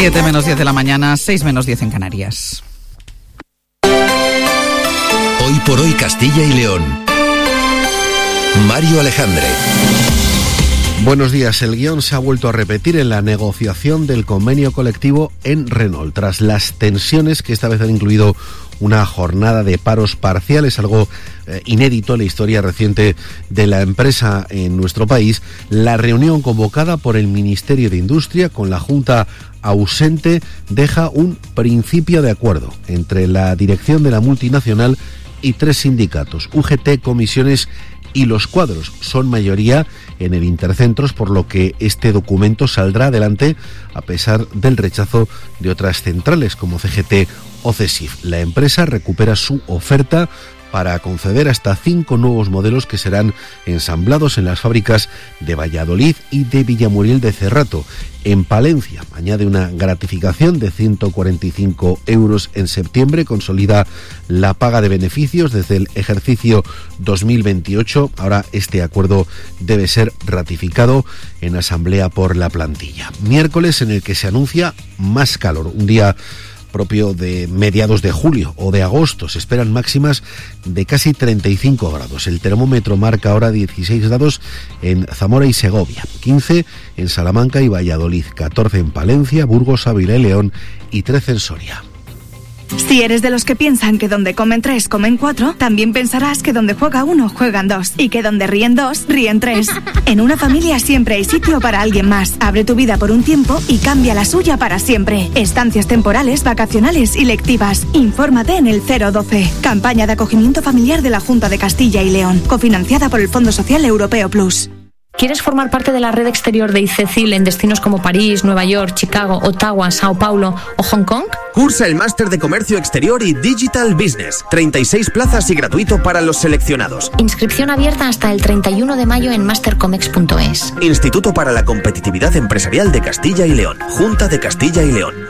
7 menos 10 de la mañana, 6 menos 10 en Canarias. Hoy por hoy Castilla y León. Mario Alejandre. Buenos días. El guión se ha vuelto a repetir en la negociación del convenio colectivo en Renault, tras las tensiones que esta vez han incluido una jornada de paros parciales, algo inédito en la historia reciente de la empresa en nuestro país. La reunión convocada por el Ministerio de Industria con la Junta ausente deja un principio de acuerdo entre la dirección de la multinacional y 3 sindicatos, UGT, comisiones y los cuadros. Son mayoría en el Intercentros, por lo que este documento saldrá adelante a pesar del rechazo de otras centrales como CGT o CESIF. La empresa recupera su oferta para conceder hasta 5 nuevos modelos que serán ensamblados en las fábricas de Valladolid y de Villamuriel de Cerrato. En Palencia añade una gratificación de 145 euros en septiembre, consolida la paga de beneficios desde el ejercicio 2028. Ahora este acuerdo debe ser ratificado en asamblea por la plantilla. Miércoles en el que se anuncia más calor, un día propio de mediados de julio o de agosto. Se esperan máximas de casi 35 grados. El termómetro marca ahora 16 grados en Zamora y Segovia, 15 en Salamanca y Valladolid, 14 en Palencia, Burgos, Ávila y León y 13 en Soria. Si eres de los que piensan que donde comen 3, comen 4, también pensarás que donde juega 1, juegan 2 y que donde ríen 2, ríen 3. En una familia siempre hay sitio para alguien más. Abre tu vida por un tiempo y cambia la suya para siempre. Estancias temporales, vacacionales y lectivas. Infórmate en el 012. Campaña de acogimiento familiar de la Junta de Castilla y León, cofinanciada por el Fondo Social Europeo Plus. ¿Quieres formar parte de la red exterior de ICECIL en destinos como París, Nueva York, Chicago, Ottawa, Sao Paulo o Hong Kong? Cursa el máster de Comercio Exterior y Digital Business. 36 plazas y gratuito para los seleccionados. Inscripción abierta hasta el 31 de mayo en mastercomex.es. Instituto para la Competitividad Empresarial de Castilla y León. Junta de Castilla y León.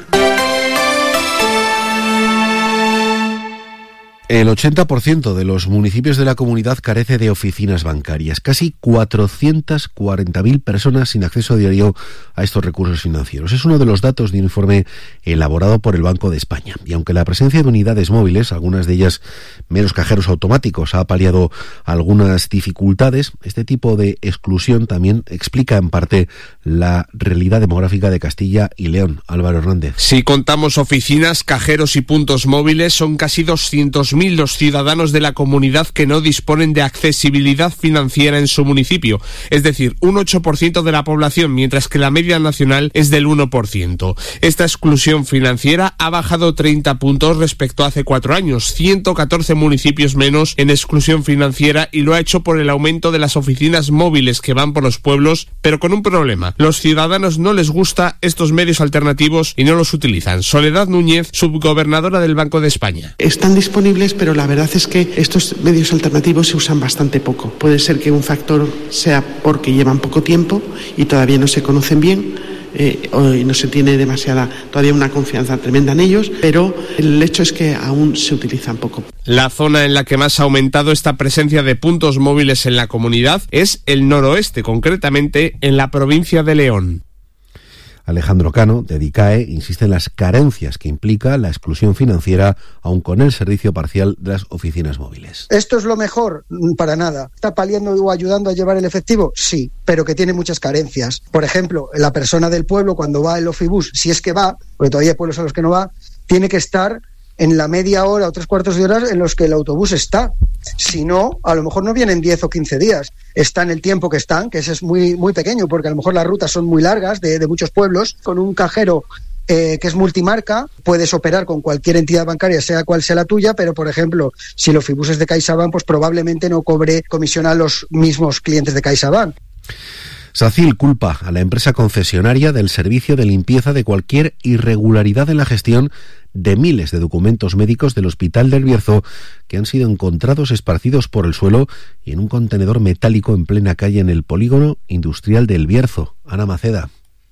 El 80% de los municipios de la comunidad carece de oficinas bancarias. Casi 440.000 personas sin acceso diario a estos recursos financieros. Es uno de los datos de un informe elaborado por el Banco de España. Y aunque la presencia de unidades móviles, algunas de ellas meros cajeros automáticos, ha paliado algunas dificultades, este tipo de exclusión también explica en parte la realidad demográfica de Castilla y León. Álvaro Hernández. Si contamos oficinas, cajeros y puntos móviles, son casi 200.000 los ciudadanos de la comunidad que no disponen de accesibilidad financiera en su municipio, es decir, un 8% de la población, mientras que la media nacional es del 1%. Esta exclusión financiera ha bajado 30 puntos respecto a hace 4 años, 114 municipios menos en exclusión financiera, y lo ha hecho por el aumento de las oficinas móviles que van por los pueblos, pero con un problema: los ciudadanos no les gusta estos medios alternativos y no los utilizan. Soledad Núñez, subgobernadora del Banco de España. Están disponibles, pero la verdad es que estos medios alternativos se usan bastante poco. Puede ser que un factor sea porque llevan poco tiempo y todavía no se conocen bien, y no se tiene todavía una confianza tremenda en ellos, pero el hecho es que aún se utilizan poco. La zona en la que más ha aumentado esta presencia de puntos móviles en la comunidad es el noroeste, concretamente en la provincia de León. Alejandro Cano, de DICAE, insiste en las carencias que implica la exclusión financiera, aun con el servicio parcial de las oficinas móviles. ¿Esto es lo mejor? Para nada. ¿Está paliando o ayudando a llevar el efectivo? Sí, pero que tiene muchas carencias. Por ejemplo, la persona del pueblo, cuando va el Ofibus, si es que va, porque todavía hay pueblos a los que no va, tiene que estar en la media hora o 3/4 de hora en los que el autobús está. Si no, a lo mejor no vienen 10 o 15 días. Está en el tiempo que están, que ese es muy, muy pequeño, porque a lo mejor las rutas son muy largas de muchos pueblos. Con un cajero que es multimarca, puedes operar con cualquier entidad bancaria, sea cual sea la tuya, pero, por ejemplo, si el Ofibus es de CaixaBank, pues probablemente no cobre comisión a los mismos clientes de CaixaBank. SACIL culpa a la empresa concesionaria del servicio de limpieza de cualquier irregularidad en la gestión de miles de documentos médicos del Hospital del Bierzo que han sido encontrados esparcidos por el suelo y en un contenedor metálico en plena calle en el polígono industrial del Bierzo. Ana Maceda.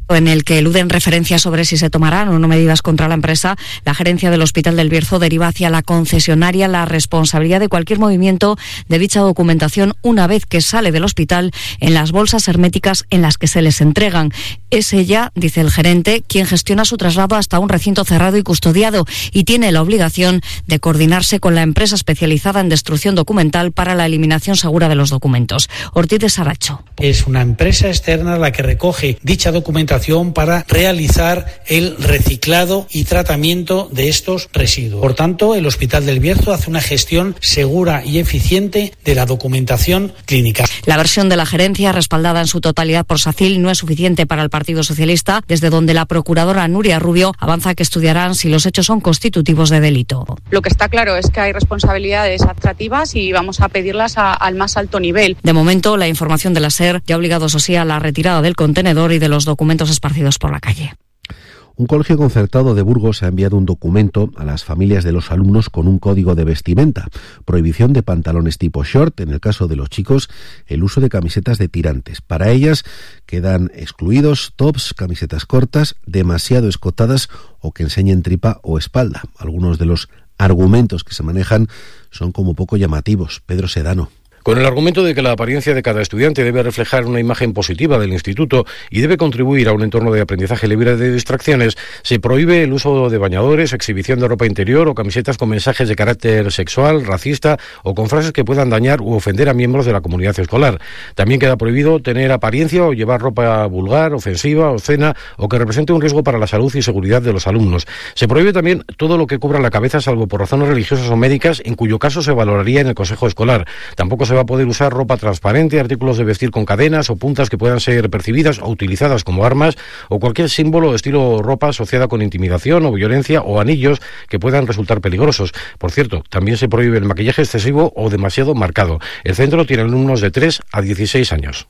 en el que eluden referencias sobre si se tomarán o no medidas contra la empresa, la gerencia del Hospital del Bierzo deriva hacia la concesionaria la responsabilidad de cualquier movimiento de dicha documentación una vez que sale del hospital en las bolsas herméticas en las que se les entregan. Es ella, dice el gerente, quien gestiona su traslado hasta un recinto cerrado y custodiado y tiene la obligación de coordinarse con la empresa especializada en destrucción documental para la eliminación segura de los documentos. Ortiz de Saracho. Es una empresa externa la que recoge dicha documentación para realizar el reciclado y tratamiento de estos residuos. Por tanto, el Hospital del Bierzo hace una gestión segura y eficiente de la documentación clínica. La versión de la gerencia, respaldada en su totalidad por SACIL, no es suficiente para el Partido Socialista, desde donde la procuradora Nuria Rubio avanza que estudiarán si los hechos son constitutivos de delito. Lo que está claro es que hay responsabilidades administrativas y vamos a pedirlas al más alto nivel. De momento, la información de la SER ya ha obligado, eso sí, a la retirada del contenedor y de los documentos esparcidos por la calle. Un colegio concertado de Burgos ha enviado un documento a las familias de los alumnos con un código de vestimenta. Prohibición de pantalones tipo short, en el caso de los chicos, el uso de camisetas de tirantes. Para ellas quedan excluidos tops, camisetas cortas, demasiado escotadas o que enseñen tripa o espalda. Algunos de los argumentos que se manejan son como poco llamativos. Pedro Sedano. Con el argumento de que la apariencia de cada estudiante debe reflejar una imagen positiva del instituto y debe contribuir a un entorno de aprendizaje libre de distracciones, se prohíbe el uso de bañadores, exhibición de ropa interior o camisetas con mensajes de carácter sexual, racista o con frases que puedan dañar u ofender a miembros de la comunidad escolar. También queda prohibido tener apariencia o llevar ropa vulgar, ofensiva, obscena o que represente un riesgo para la salud y seguridad de los alumnos. Se prohíbe también todo lo que cubra la cabeza salvo por razones religiosas o médicas, en cuyo caso se valoraría en el consejo escolar. Tampoco se va a poder usar ropa transparente, artículos de vestir con cadenas o puntas que puedan ser percibidas o utilizadas como armas o cualquier símbolo o estilo ropa asociada con intimidación o violencia o anillos que puedan resultar peligrosos. Por cierto, también se prohíbe el maquillaje excesivo o demasiado marcado. El centro tiene alumnos de 3 a 16 años.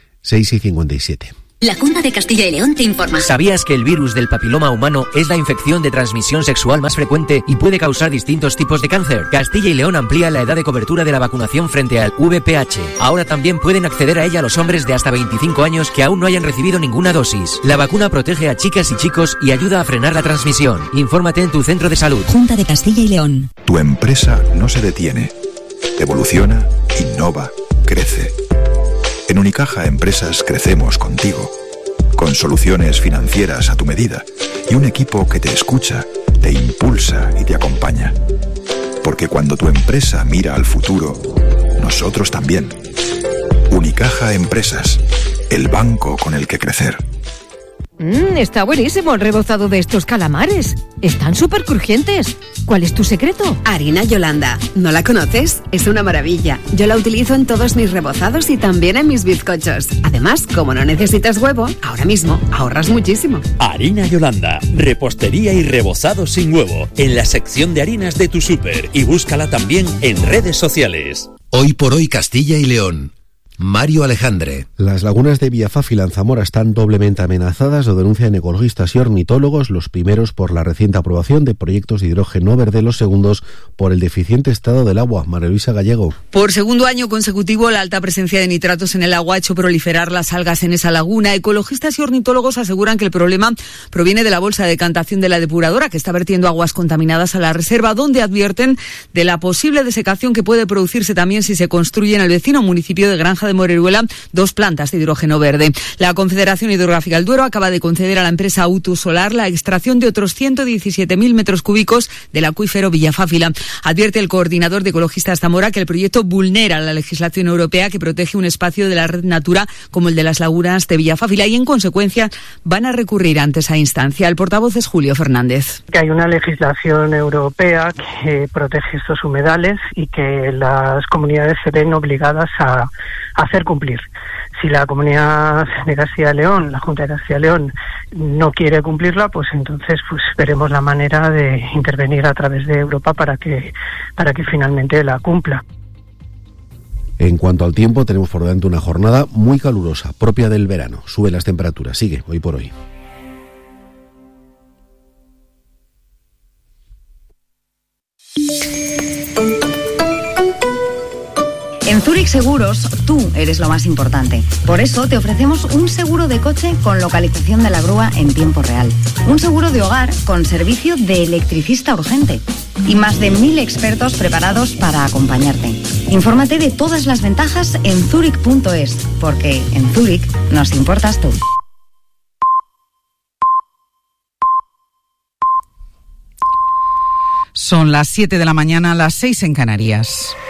6:57. La Junta de Castilla y León te informa. ¿Sabías que el virus del papiloma humano es la infección de transmisión sexual más frecuente y puede causar distintos tipos de cáncer? Castilla y León amplía la edad de cobertura de la vacunación frente al VPH. Ahora también pueden acceder a ella los hombres de hasta 25 años que aún no hayan recibido ninguna dosis. La vacuna protege a chicas y chicos y ayuda a frenar la transmisión. Infórmate en tu centro de salud. Junta de Castilla y León. Tu empresa no se detiene. Evoluciona, innova, crece. En Unicaja Empresas crecemos contigo, con soluciones financieras a tu medida y un equipo que te escucha, te impulsa y te acompaña. Porque cuando tu empresa mira al futuro, nosotros también. Unicaja Empresas, el banco con el que crecer. Está buenísimo el rebozado de estos calamares. Están súper crujientes. ¿Cuál es tu secreto? Harina Yolanda. ¿No la conoces? Es una maravilla. Yo la utilizo en todos mis rebozados y también en mis bizcochos. Además, como no necesitas huevo, ahora mismo ahorras muchísimo. Harina Yolanda. Repostería y rebozado sin huevo. En la sección de harinas de tu súper. Y búscala también en redes sociales. Hoy por hoy Castilla y León. Mario Alejandre. Las lagunas de Villafáfila en Zamora están doblemente amenazadas, lo denuncian ecologistas y ornitólogos, los primeros por la reciente aprobación de proyectos de hidrógeno verde, los segundos por el deficiente estado del agua. María Luisa Gallego. Por segundo año consecutivo, la alta presencia de nitratos en el agua ha hecho proliferar las algas en esa laguna. Ecologistas y ornitólogos aseguran que el problema proviene de la bolsa de decantación de la depuradora, que está vertiendo aguas contaminadas a la reserva, donde advierten de la posible desecación que puede producirse también si se construye en el vecino municipio de Granja de Moreruela 2 plantas de hidrógeno verde. La Confederación Hidrográfica del Duero acaba de conceder a la empresa Autosolar la extracción de otros 117.000 metros cúbicos del acuífero Villafáfila. Advierte el coordinador de ecologistas Zamora que el proyecto vulnera la legislación europea que protege un espacio de la red Natura como el de las lagunas de Villafáfila y en consecuencia van a recurrir ante esa instancia. El portavoz es Julio Fernández. Que hay una legislación europea que protege estos humedales y que las comunidades se ven obligadas a hacer cumplir. Si la Comunidad de Castilla y León, la Junta de Castilla y León, no quiere cumplirla, pues entonces veremos la manera de intervenir a través de Europa para que finalmente la cumpla. En cuanto al tiempo, tenemos por delante una jornada muy calurosa, propia del verano. Suben las temperaturas, sigue hoy por hoy. En En Zurich Seguros, tú eres lo más importante. Por eso te ofrecemos un seguro de coche con localización de la grúa en tiempo real. Un seguro de hogar con servicio de electricista urgente. Y más de 1000 expertos preparados para acompañarte. Infórmate de todas las ventajas en Zurich.es, porque en Zurich nos importas tú. Son las 7 de la mañana, las 6 en Canarias.